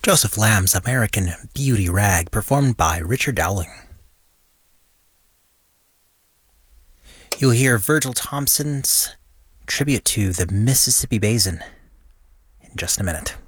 Joseph Lamb's American Beauty Rag, performed by Richard Dowling. You'll hear Virgil Thompson's tribute to the Mississippi Basin in just a minute.